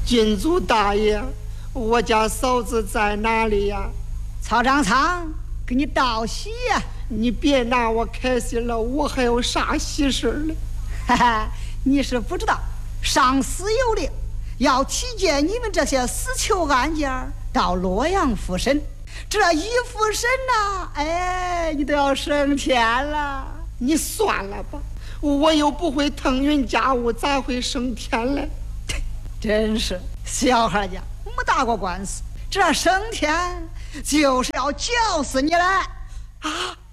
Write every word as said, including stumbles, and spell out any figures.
郡主大爷，我家嫂子在哪里呀？ 曹长仓，给你道喜呀！ 你别拿我开心了，我还有啥喜事呢？ 哈哈，你是不知道，上司有令，要提荐你们这些死囚案件到洛阳复审。这一复审呐，哎，你都要升天了。 你算了吧，我又不会腾云驾雾，咋会升天嘞？ 真是小孩家没打过官司，这升天就是要绞死你了啊！